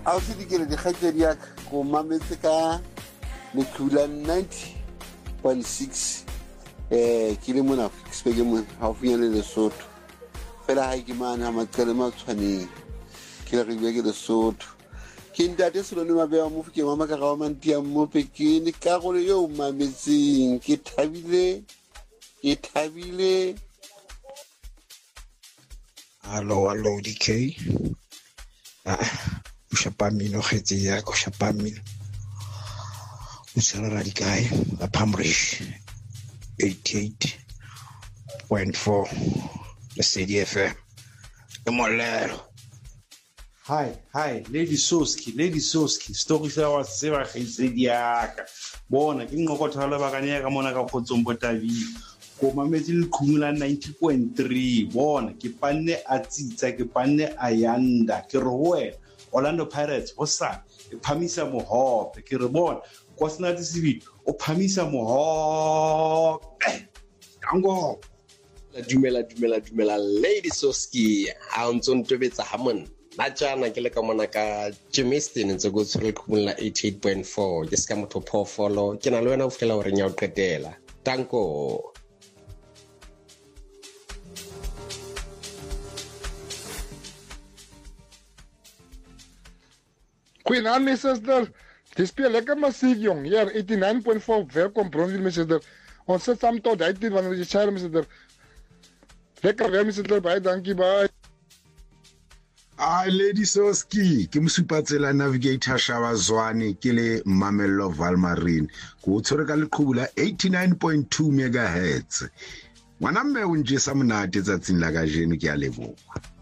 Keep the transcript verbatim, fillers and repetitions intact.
a o se dikele dikgaitsedi ya go mametse ka Lekula ninety point six eh ke le mona Ficksburg mo haufinya le Lesotho fela ha ke mana matsele matshwaneng ke re be ke Lesotho ke ntate selo le mabea mo fike mama ka ga mantia mo pekene ka go le yo mametseng ke thabile ke thabile. Hello, hello, D K. Ah, ushapamile khetse ya ko shapamile. Usala radikai la Pamrish eighty-eight point four the C D F M. Emolelo. Hi, hi, Lady Soski, Lady Soski. Story sa wa tseba khetse diaka. Bona ke ngokothala ba kanya ka mona ka khotsombo tavi. Ko mametse le khumula ninety point three bona ke panne a tsitsa ke panne a yanda ke re wena Orlando Pirates ho sa e phamisa mohope ke re bona kwa sena tsibidi o phamisa mohope kango la dumela dumela dumela Lady Soski a ntse ntobetsa hamon na tsana ke le ka mona ka Jimistin ntse go tsere khumula eighty-eight point four ke ska motho phofolo ke na le wena o fela hore nya o qetela tanko. Queen Anne, Missus Der, die speel lekker massief, jong. Hier, eighty-nine point four, welkom, Bronville, Missus Der. Ons sit saam tot die tijd, wanneer je share, Missus Der. Lekker weer, Missus Der, bye, dankie, bye. Ah, Lady Soski, ke msupatsela navigator Shawazwani, ke le Mamello Valmarine. Ko tsore ka leqhubula eighty-nine point two megahertz. Ngwana mme o nje sa monate tsatsing la kajeno ke a leboga.